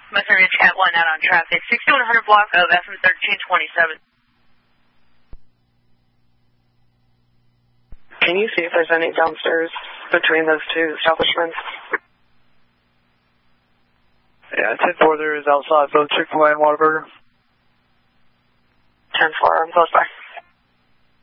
Missouri Cat 1 out on traffic. 6100 block of FM 1327. Can you see if there's any downstairs between those two establishments? Yeah, 10-4 there is outside both Chick-fil-A and Whataburger. 10-4, I'm close by.